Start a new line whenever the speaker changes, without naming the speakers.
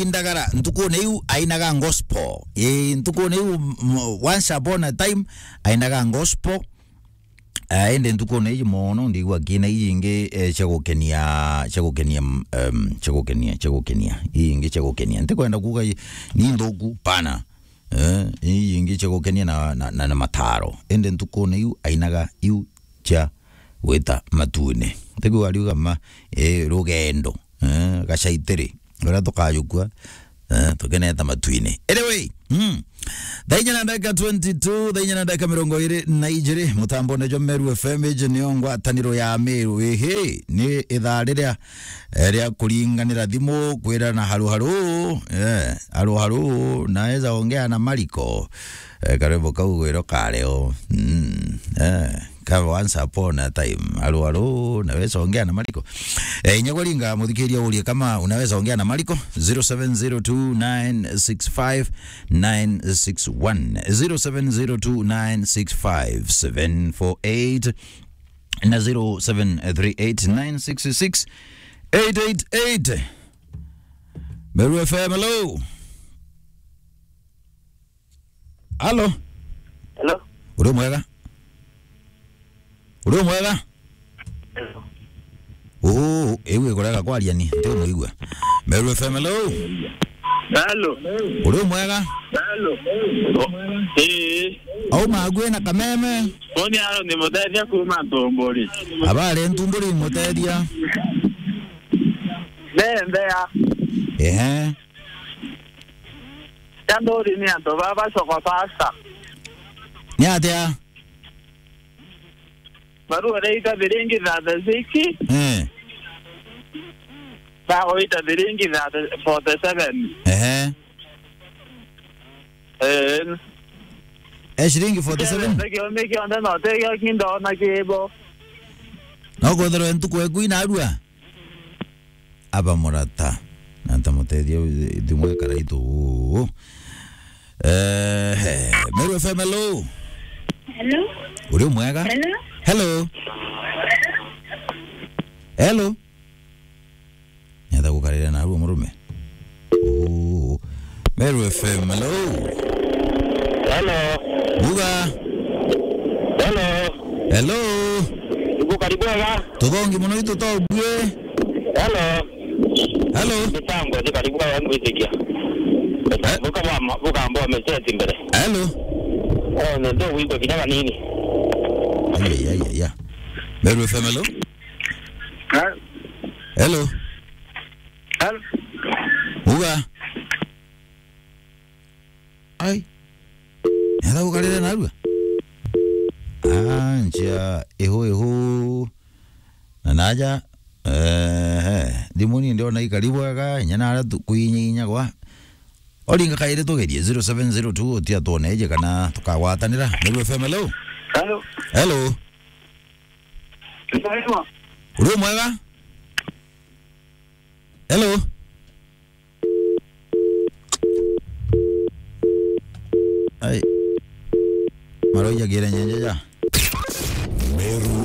Gindagara ntuko neu ainaga gospel ntuko neu once upon a time ainaga gospel ende ntuko neu mono ndigwa kina inge chagokenia inge chagokenia ntikwenda kuga ni ndoku pana inge chagokenia na mataro ende ntuko neu ainaga yu cha weta matune tego aliuga ma rugendo gashaitere ora tukayukwa tukeneta matwine anyway Daija na dakika 22 daija na dakika 22 mutambo ne Meru FM niongwa taniro ya Meru ni ithaa riria kuringanira thimu kwira na haru naweza ongea na Mariko karibu kaugwiro kareo kama once upon a time haru naweza ongea na Mariko nyagoringa muthikiria ulie kama unaweza ongea na Mariko 0702965961 0702965748 na 0738966888 Meru FM hello hello uri mwega ewe koraga kwaria ni ndio muigwa Meru FM hello uri mwega au magwe na kameme
oni aro ni motedia kuma Ntumburi
abale Ntumburi motedia
ndea Tandori ni anto baba soko pasta
ni atia
baru reita biringi za ziki bao ita biringi za 47
shilingi 47
Meki onda no tega kindo na kebo
no kodero entuko ekuina arua aba morata nanta motedio dimwe karaito Meru FM hello uri mwega hello nyada kukarira na arua murume Meru FM hello Buga hello
uko karibu ga
tugongi muno itu to bue hello
mitambo ni karibu ga yangu isikia buka ambao ameseti mbele
hello
ndio wiko kinyaga nini
ya Meru FM hello Buga ai Nada kukarira na arua anja eho na naja dimoni ndio na ikaribu aga nyana ara kuinyinya kwa olinga kaire togerie 0702 otia toneje kana tukagwatanira Meru FM hello uri mwega hello ai Maroya gira nyenja
Meru